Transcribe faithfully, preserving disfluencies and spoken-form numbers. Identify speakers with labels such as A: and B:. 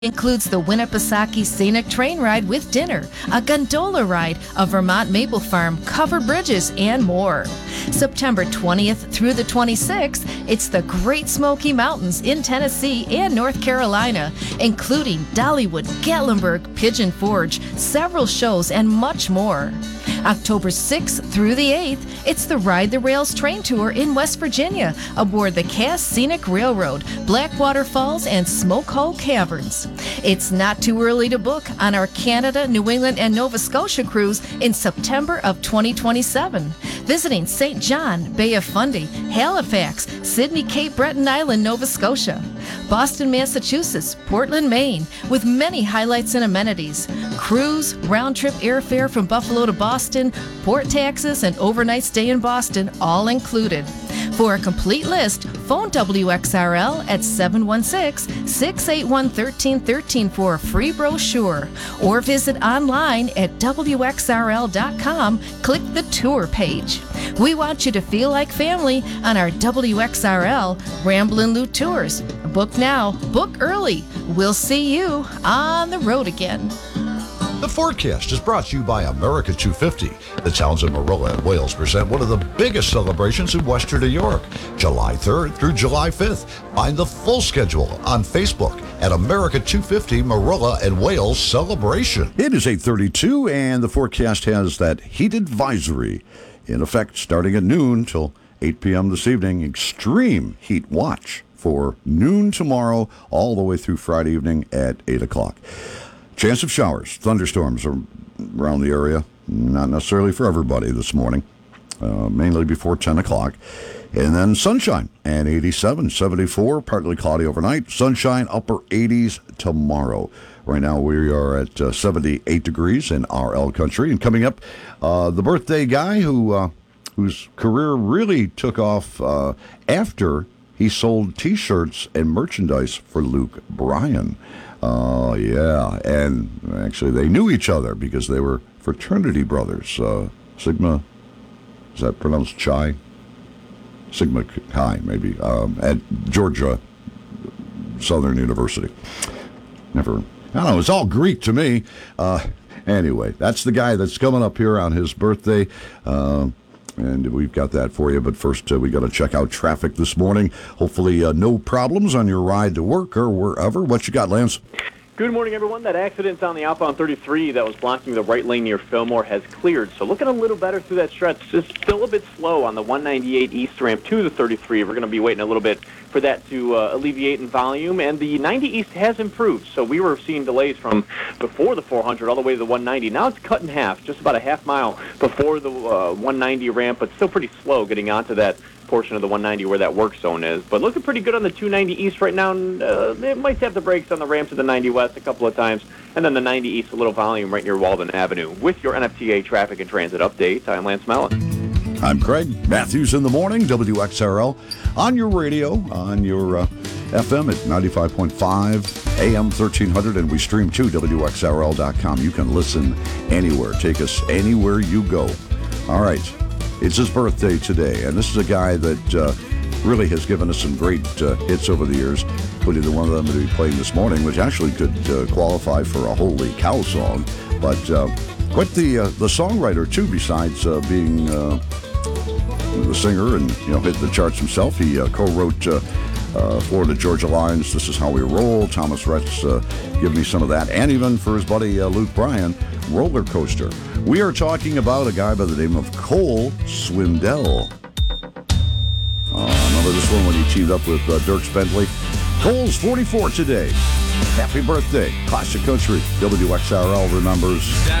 A: Includes the Winnipesaukee Scenic Train Ride with dinner, a gondola ride, a Vermont maple farm, covered bridges, and more. September twentieth through the twenty-sixth, it's the Great Smoky Mountains in Tennessee and North Carolina, including Dollywood, Gatlinburg, Pigeon Forge, several shows, and much more. October sixth through the eighth, it's the Ride the Rails train tour in West Virginia aboard the Cass Scenic Railroad, Blackwater Falls, and Smoke Hole Caverns. It's not too early to book on our Canada, New England, and Nova Scotia cruise in September of twenty twenty-seven. Visiting Saint John, Bay of Fundy, Halifax, Sydney, Cape Breton Island, Nova Scotia, Boston, Massachusetts, Portland, Maine, with many highlights and amenities. Cruise, round-trip airfare from Buffalo to Boston, port taxes, and overnight stay in Boston, all included. For a complete list, phone W X R L at seven one six, six eight one, one three one three for a free brochure, or visit online at W X R L dot com, click the tour page. We want you to feel like family on our W X R L Ramblin' Loot Tours. Book now, book early. We'll see you on the road again.
B: The forecast is brought to you by America two fifty. The towns of Marilla and Wales present one of the biggest celebrations in Western New York, July third through July fifth. Find the full schedule on Facebook at America two fifty Marilla and Wales Celebration.
C: It is eight thirty-two, and the forecast has that heat advisory in effect starting at noon till eight p.m. this evening. Extreme heat watch for noon tomorrow all the way through Friday evening at eight o'clock. Chance of showers, thunderstorms are around the area. Not necessarily for everybody this morning, uh, mainly before ten o'clock. And then sunshine and eighty-seven, seventy-four, partly cloudy overnight. Sunshine, upper eighties tomorrow. Right now we are at uh, seventy-eight degrees in R L country. And coming up, uh, the birthday guy who uh, whose career really took off uh, after he sold T-shirts and merchandise for Luke Bryan. Oh, uh, yeah, and actually they knew each other because they were fraternity brothers. Uh, Sigma, is that pronounced Chi? Sigma Chi, maybe, um, at Georgia Southern University. Never, I don't know, it's all Greek to me. Uh, anyway, that's the guy that's coming up here on his birthday. Uh, And we've got that for you. But first, uh, we got to check out traffic this morning. Hopefully, uh, no problems on your ride to work or wherever. What you got, Lance?
D: Good morning, everyone. That accident on the outbound thirty-three that was blocking the right lane near Fillmore has cleared. So looking a little better through that stretch. Just still a bit slow on the one ninety-eight east ramp to the thirty-three. We're going to be waiting a little bit for that to uh, alleviate in volume. And the ninety east has improved. So we were seeing delays from before the four hundred all the way to the one ninety. Now it's cut in half, just about a half mile before the uh, one ninety ramp, but still pretty slow getting onto that portion of the one ninety where that work zone is. But looking pretty good on the two ninety east right now. Uh, it might have the brakes on the ramp to the ninety west a couple of times. And then the ninety east, a little volume right near Walden Avenue. With your N F T A traffic and transit update, I'm Lance Mellon.
C: I'm Craig Matthews in the morning, W X R L, on your radio, on your uh, F M at ninety-five point five, A M thirteen hundred, and we stream to W X R L dot com. You can listen anywhere. Take us anywhere you go. All right. It's his birthday today, and this is a guy that uh, really has given us some great uh, hits over the years, including the one of them that we played this morning, which actually could uh, qualify for a Holy Cow song. But uh, quite the uh, the songwriter, too, besides uh, being uh, the singer and you know hit the charts himself. He uh, co-wrote uh, uh, Florida Georgia Line's This Is How We Roll, Thomas Rhett's uh, Give Me Some of That, and even for his buddy uh, Luke Bryan, Roller Coaster. We are talking about a guy by the name of Cole Swindell. Uh, remember this one when he teamed up with uh, Dierks Bentley? Cole's forty-four today. Happy birthday. Classic Country. W X R L remembers.